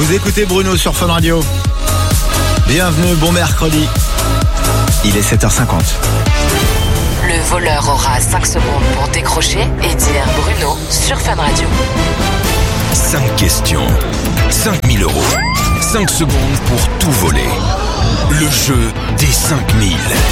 Vous écoutez Bruno sur Fun Radio. Bienvenue, bon mercredi. Il est 7h50. Le voleur aura 5 secondes pour décrocher et dire Bruno sur Fun Radio. 5 questions, 5 000 euros, 5 secondes pour tout voler. Le jeu des 5 000.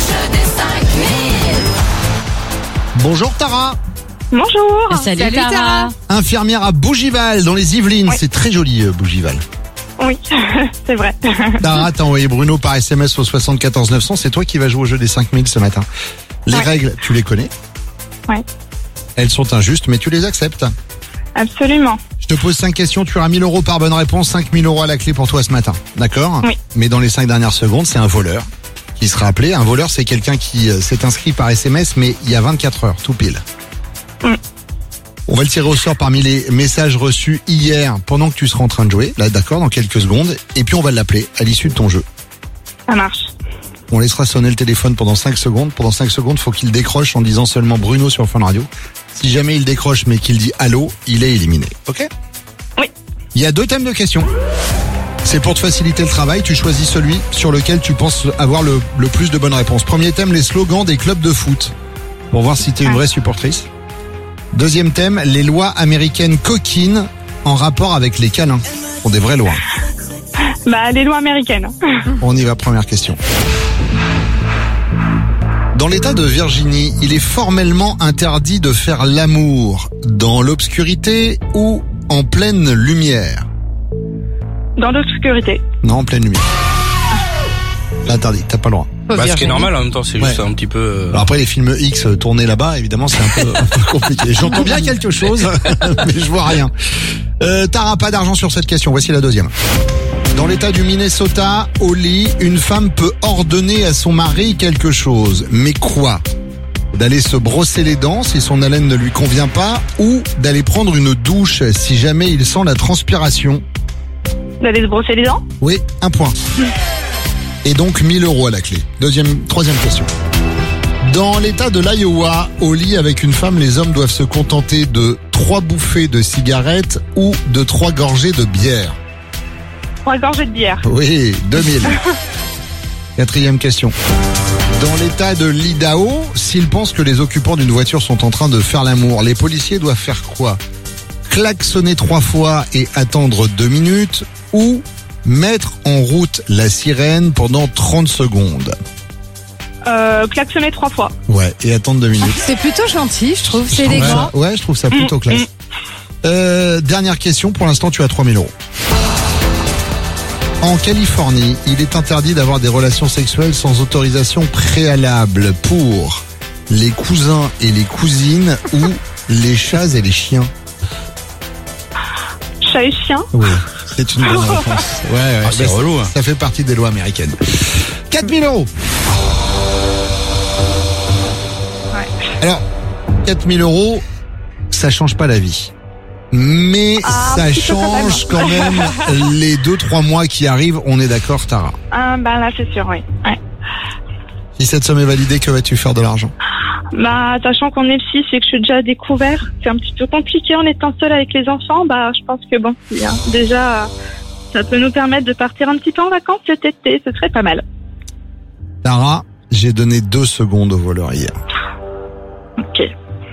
Bonjour Tara. Bonjour. Salut Tara. Infirmière à Bougival dans les Yvelines. Oui. C'est très joli Bougival. Oui, c'est vrai. Tara, t'as envoyé Bruno par SMS au 74 900. C'est toi qui vas jouer au jeu des 5000 ce matin. Les règles, tu les connais? Oui. Elles sont injustes, mais tu les acceptes. Absolument. Je te pose 5 questions, tu auras 1000 euros par bonne réponse, 5000 euros à la clé pour toi ce matin. D'accord? Oui. Mais dans les 5 dernières secondes, c'est un voleur qui sera appelé. Un voleur, c'est quelqu'un qui s'est inscrit par SMS, mais il y a 24 heures, tout pile. On va le tirer au sort parmi les messages reçus hier pendant que tu seras en train de jouer. Là, d'accord, dans quelques secondes. Et puis on va l'appeler à l'issue de ton jeu. Ça marche. On laissera sonner le téléphone pendant 5 secondes. Pendant 5 secondes, faut qu'il décroche en disant seulement Bruno sur Fun Radio. Si jamais il décroche mais qu'il dit allô, il est éliminé. Ok? Oui. Il y a 2 thèmes de questions. C'est pour te faciliter le travail. Tu choisis celui sur lequel tu penses avoir le plus de bonnes réponses. Premier thème, les slogans des clubs de foot. Pour voir si t'es une vraie supportrice. Deuxième thème, les lois américaines coquines en rapport avec les câlins. Ce sont des vraies lois. Les lois américaines. On y va, première question. Dans l'État de Virginie, il est formellement interdit de faire l'amour dans l'obscurité ou en pleine lumière. Dans l'obscurité. Non, en pleine lumière. C'est interdit, t'as pas le droit. Virginie. Ce qui est normal en même temps, c'est juste un petit peu... Alors après les films X tournés là-bas, évidemment c'est un peu compliqué. J'entends bien quelque chose, mais je vois rien. T'auras pas d'argent sur cette question, voici la deuxième. Dans l'état du Minnesota, au lit, une femme peut ordonner à son mari quelque chose. Mais quoi? D'aller se brosser les dents si son haleine ne lui convient pas, ou d'aller prendre une douche si jamais il sent la transpiration? D'aller se brosser les dents. Oui, un point. Et donc 1000 euros à la clé. Troisième question. Dans l'état de l'Iowa, au lit avec une femme, les hommes doivent se contenter de 3 bouffées de cigarettes ou de 3 gorgées de bière. 3 gorgées de bière. Oui, 2000. Quatrième question. Dans l'état de l'Idaho, s'ils pensent que les occupants d'une voiture sont en train de faire l'amour, les policiers doivent faire quoi? Klaxonner 3 fois et attendre 2 minutes ou mettre en route la sirène pendant 30 secondes. Klaxonner 3 fois. Ouais, et attendre 2 minutes. C'est plutôt gentil, je trouve. C'est élégant. Ouais, je trouve ça plutôt classe. Dernière question, pour l'instant tu as 3000 euros. En Californie, il est interdit d'avoir des relations sexuelles sans autorisation préalable pour les cousins et les cousines ou les chats et les chiens. Chat et chien. Oui, c'est une bonne réponse. Ouais, c'est relou. Hein. Ça fait partie des lois américaines. 4000 euros. Ouais. Alors, 4000 euros, ça change pas la vie. Mais ça change quand même les 2-3 mois qui arrivent. On est d'accord, Tara? Là, c'est sûr, oui. Ouais. Si cette somme est validée, que vas-tu faire de l'argent? Sachant qu'on est psy, c'est que je suis déjà découvert. C'est un petit peu compliqué en étant seule avec les enfants. Je pense que déjà, ça peut nous permettre de partir un petit peu en vacances cet été. Ce serait pas mal. Tara, j'ai donné 2 secondes au voleur hier. Ok.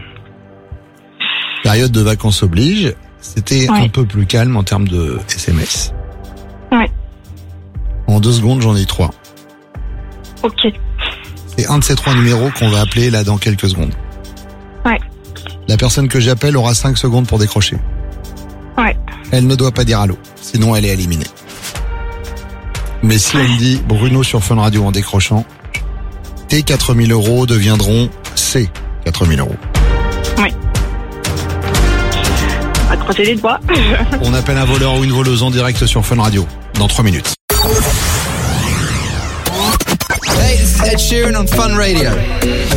Période de vacances oblige. C'était un peu plus calme en termes de SMS. Ouais. En 2 secondes, j'en ai 3. Ok. C'est un de ces 3 numéros qu'on va appeler là dans quelques secondes. Ouais. La personne que j'appelle aura 5 secondes pour décrocher. Ouais. Elle ne doit pas dire allô, sinon elle est éliminée. Mais si elle dit Bruno sur Fun Radio en décrochant, tes 4000 euros deviendront ces 4000 euros. Oui. On va croiser les doigts. On appelle un voleur ou une voleuse en direct sur Fun Radio dans 3 minutes. Hey, this is Ed Sheeran on Fun Radio.